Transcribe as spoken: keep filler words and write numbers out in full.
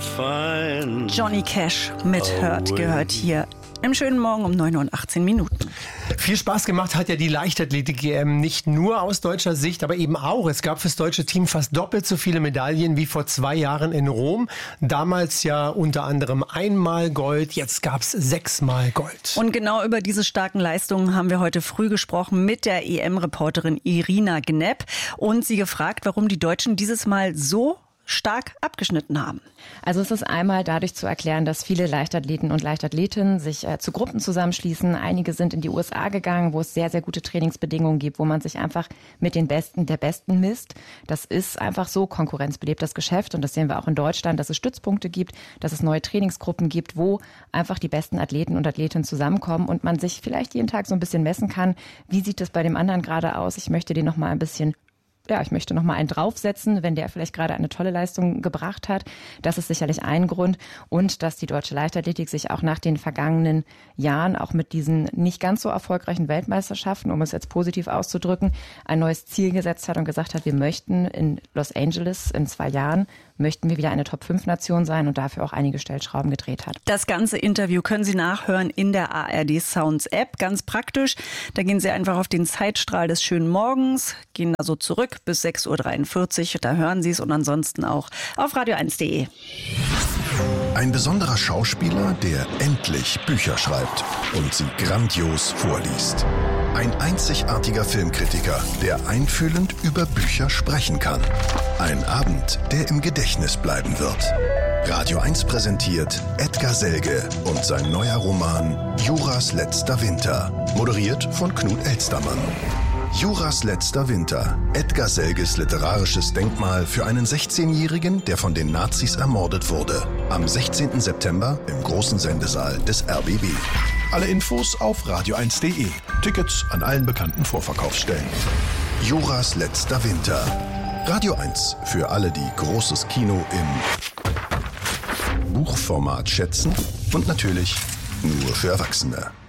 find. Johnny Cash mit Hurt gehört hier im schönen Morgen um neun Uhr und achtzehn Minuten. Viel Spaß gemacht hat ja die Leichtathletik-E M nicht nur aus deutscher Sicht, aber eben auch. Es gab fürs deutsche Team fast doppelt so viele Medaillen wie vor zwei Jahren in Rom. Damals ja unter anderem einmal Gold, jetzt gab es sechsmal Gold. Und genau über diese starken Leistungen haben wir heute früh gesprochen mit der E M-Reporterin Irina Gnepp und sie gefragt, warum die Deutschen dieses Mal so stark abgeschnitten haben. Also es ist einmal dadurch zu erklären, dass viele Leichtathleten und Leichtathletinnen sich äh, zu Gruppen zusammenschließen. Einige sind in die U S A gegangen, wo es sehr, sehr gute Trainingsbedingungen gibt, wo man sich einfach mit den Besten der Besten misst. Das ist einfach so konkurrenzbelebtes Geschäft und das sehen wir auch in Deutschland, dass es Stützpunkte gibt, dass es neue Trainingsgruppen gibt, wo einfach die besten Athleten und Athletinnen zusammenkommen und man sich vielleicht jeden Tag so ein bisschen messen kann, wie sieht es bei dem anderen gerade aus. Ich möchte den noch mal ein bisschen Ja, ich möchte noch mal einen draufsetzen, wenn der vielleicht gerade eine tolle Leistung gebracht hat. Das ist sicherlich ein Grund. Und dass die deutsche Leichtathletik sich auch nach den vergangenen Jahren, auch mit diesen nicht ganz so erfolgreichen Weltmeisterschaften, um es jetzt positiv auszudrücken, ein neues Ziel gesetzt hat und gesagt hat, wir möchten in Los Angeles in zwei Jahren, möchten wir wieder eine Top fünf Nation sein und dafür auch einige Stellschrauben gedreht hat. Das ganze Interview können Sie nachhören in der A R D Sounds App. Ganz praktisch. Da gehen Sie einfach auf den Zeitstrahl des schönen Morgens, gehen da so zurück bis sechs Uhr dreiundvierzig. Da hören Sie es und ansonsten auch auf radio eins punkt de. Ein besonderer Schauspieler, der endlich Bücher schreibt und sie grandios vorliest. Ein einzigartiger Filmkritiker, der einfühlend über Bücher sprechen kann. Ein Abend, der im Gedächtnis bleiben wird. Radio eins präsentiert Edgar Selge und sein neuer Roman Juras letzter Winter, moderiert von Knut Elstermann. Juras letzter Winter. Edgar Selges literarisches Denkmal für einen sechzehnjährigen, der von den Nazis ermordet wurde. Am sechzehnten September im großen Sendesaal des R B B. Alle Infos auf radio eins punkt de. Tickets an allen bekannten Vorverkaufsstellen. Juras letzter Winter. Radio eins für alle, die großes Kino im Buchformat schätzen und natürlich nur für Erwachsene.